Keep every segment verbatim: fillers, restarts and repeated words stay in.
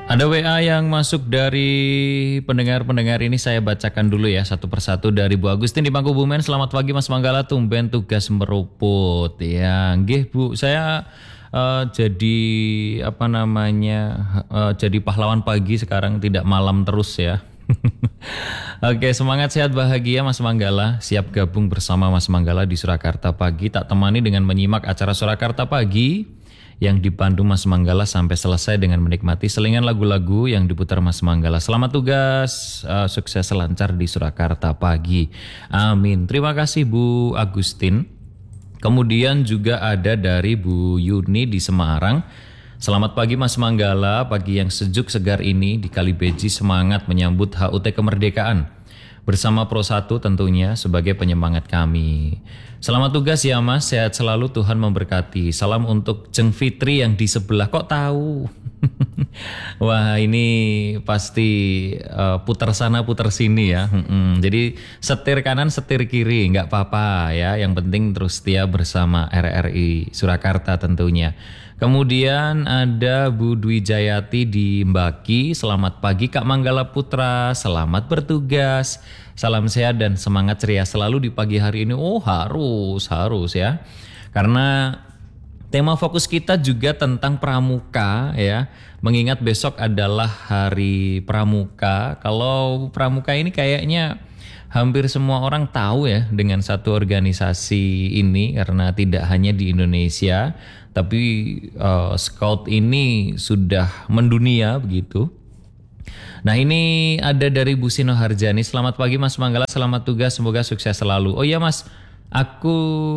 Ada W A yang masuk dari pendengar-pendengar ini, saya bacakan dulu ya satu persatu. Dari Bu Agustin di Mangkubumen. Selamat pagi Mas Manggala, tumben tugas meruput. Ya, nggih Bu, saya uh, jadi apa namanya uh, jadi pahlawan pagi sekarang, tidak malam terus ya. Oke, semangat sehat bahagia Mas Manggala. Siap gabung bersama Mas Manggala di Surakarta Pagi. Tak temani dengan menyimak acara Surakarta Pagi yang dipandu Mas Manggala sampai selesai dengan menikmati selingan lagu-lagu yang diputar Mas Manggala. Selamat tugas, uh, sukses lancar di Surakarta Pagi. Amin. Terima kasih Bu Agustin. Kemudian juga ada dari Bu Yuni di Semarang. Selamat pagi Mas Manggala, pagi yang sejuk segar ini di Kalibeji, semangat menyambut H U T kemerdekaan. Bersama Pro satu tentunya sebagai penyemangat kami. Selamat tugas ya Mas, sehat selalu, Tuhan memberkati. Salam untuk Jeng Fitri yang di sebelah, kok tahu? Wah, ini pasti uh, putar sana putar sini ya. Hmm, jadi setir kanan setir kiri nggak apa-apa ya, yang penting terus setia bersama R R I Surakarta tentunya. Kemudian ada Bu Dwi Jayati di Mbaki. Selamat pagi Kak Manggala Putra, selamat bertugas. Salam sehat dan semangat ceria selalu di pagi hari ini. Oh harus, harus ya. Karena tema fokus kita juga tentang pramuka ya. Mengingat besok adalah hari pramuka. Kalau pramuka ini kayaknya hampir semua orang tahu ya dengan satu organisasi ini, karena tidak hanya di Indonesia, tapi uh, Scout ini sudah mendunia begitu. Nah ini ada dari Bu Sino Harjani. Selamat pagi Mas Manggala, selamat tugas, semoga sukses selalu. Oh iya Mas, aku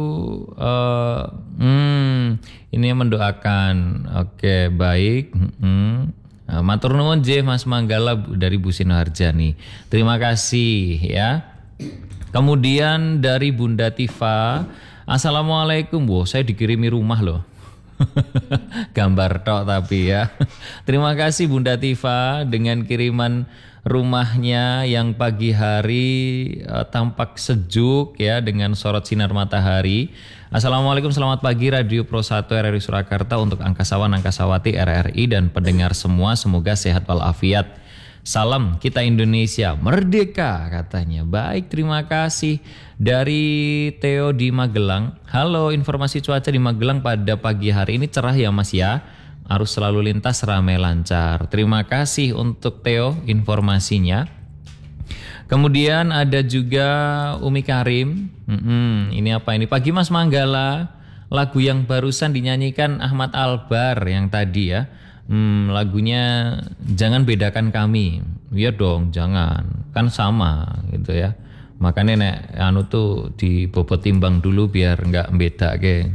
uh, hmm, ini mendoakan. Oke baik. Hmm. Nah, matur nuwun J Mas Manggala dari Bu Sino Harjani. Terima kasih ya. Kemudian dari Bunda Tifa. Assalamualaikum. Wow, saya dikirimi rumah loh. Gambar tok tapi ya. Terima kasih Bunda Tifa dengan kiriman rumahnya yang pagi hari uh, tampak sejuk ya dengan sorot sinar matahari. Assalamualaikum, selamat pagi Radio Pro satu R R I Surakarta untuk angkasawan angkasawati R R I dan pendengar semua, semoga sehat walafiat. Salam kita Indonesia merdeka katanya. Baik, terima kasih. Dari Theo di Magelang. Halo, informasi cuaca di Magelang pada pagi hari ini cerah ya Mas ya. Arus selalu lintas ramai lancar. Terima kasih untuk Theo informasinya. Kemudian ada juga Umi Karim. Hmm, ini apa ini? Pagi Mas Manggala. Lagu yang barusan dinyanyikan Ahmad Albar yang tadi ya. Hmm, lagunya Jangan Bedakan Kami. Iya dong, jangan. Kan sama gitu ya. Makanya nek anu tuh dibobot timbang dulu biar nggak beda ke.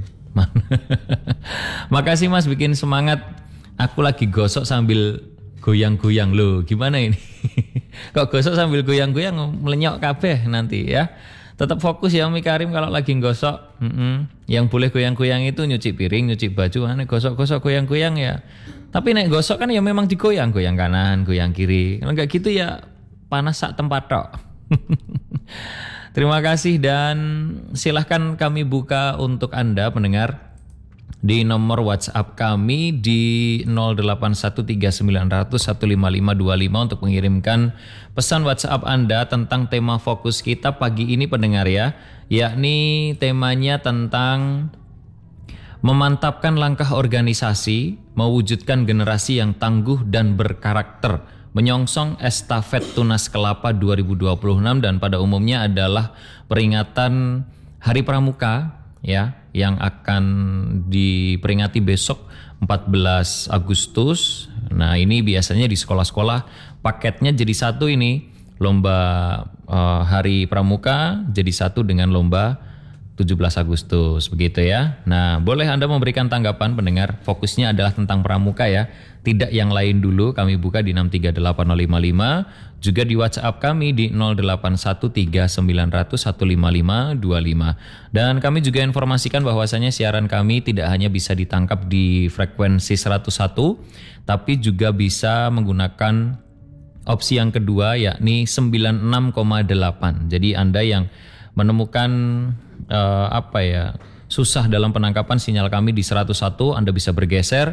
Makasih Mas bikin semangat. Aku lagi gosok sambil goyang-goyang loh. Gimana ini? Kok gosok sambil goyang-goyang melenyok kabeh nanti ya. Tetap fokus ya Umi Karim kalau lagi gosok. Mm-mm. Yang boleh goyang-goyang itu nyuci piring, nyuci baju. Ane gosok-gosok goyang-goyang ya. Tapi nek gosok kan ya memang digoyang, goyang kanan, goyang kiri. Kalau enggak gitu ya panas sak tempat tok. Terima kasih dan silahkan kami buka untuk Anda pendengar di nomor WhatsApp kami di nol delapan satu tiga sembilan nol nol satu lima lima dua lima untuk mengirimkan pesan WhatsApp Anda tentang tema fokus kita pagi ini pendengar ya, yakni temanya tentang memantapkan langkah organisasi, mewujudkan generasi yang tangguh dan berkarakter, menyongsong estafet Tunas Kelapa dua ribu dua puluh enam dan pada umumnya adalah peringatan Hari Pramuka ya yang akan diperingati besok empat belas Agustus. Nah, ini biasanya di sekolah-sekolah paketnya jadi satu ini, lomba uh, Hari Pramuka jadi satu dengan lomba tujuh belas Agustus begitu ya. Nah, boleh Anda memberikan tanggapan pendengar, fokusnya adalah tentang pramuka ya. Tidak yang lain dulu, kami buka di enam tiga delapan nol lima lima, juga di WhatsApp kami di nol delapan satu tiga sembilan nol nol satu lima lima dua lima. Dan kami juga informasikan bahwasanya siaran kami tidak hanya bisa ditangkap di frekuensi seratus satu, tapi juga bisa menggunakan opsi yang kedua yakni sembilan puluh enam koma delapan. Jadi Anda yang menemukan uh, apa ya susah dalam penangkapan sinyal kami di seratus satu, Anda bisa bergeser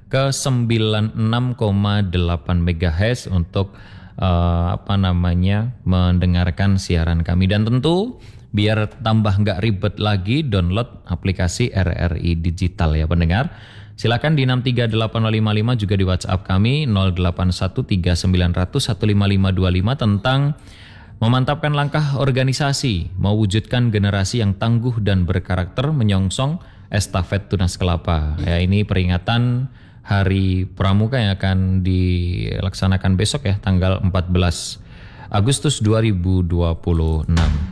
ke sembilan puluh enam koma delapan megahertz untuk uh, apa namanya mendengarkan siaran kami. Dan tentu biar tambah nggak ribet lagi, download aplikasi R R I Digital ya pendengar. Silakan di enam tiga delapan lima lima, juga di WhatsApp kami nol delapan satu tiga sembilan nol nol satu lima lima dua lima tentang memantapkan langkah organisasi, mewujudkan generasi yang tangguh dan berkarakter menyongsong estafet Tunas Kelapa. Ya, ini peringatan Hari Pramuka yang akan dilaksanakan besok ya, tanggal empat belas Agustus dua ribu dua puluh enam.